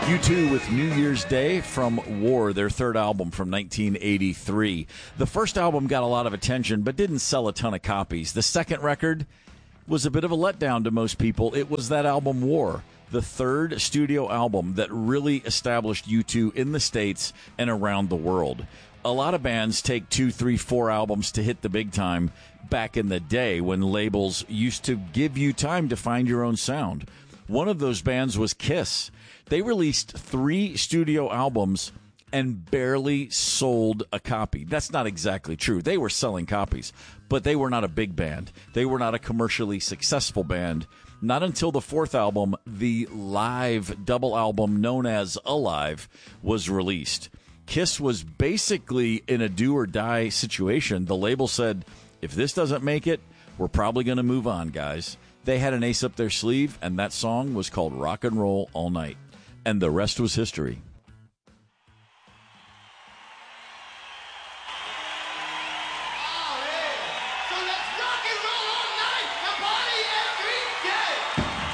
U2 with New Year's Day from War, their third album from 1983. The first album got a lot of attention, but didn't sell a ton of copies. The second record was a bit of a letdown to most people. It was that album War, the third studio album that really established U2 in the States and around the world. A lot of bands take 2, 3, 4 albums to hit the big time back in the day when labels used to give you time to find your own sound. One of those bands was Kiss. They released 3 studio albums and barely sold a copy. That's not exactly true. They were selling copies, but they were not a big band. They were not a commercially successful band. Not until the 4th album, the live double album known as Alive, was released. Kiss was basically in a do-or-die situation. The label said, if this doesn't make it, we're probably going to move on, guys. They had an ace up their sleeve, and that song was called Rock and Roll All Night. And the rest was history.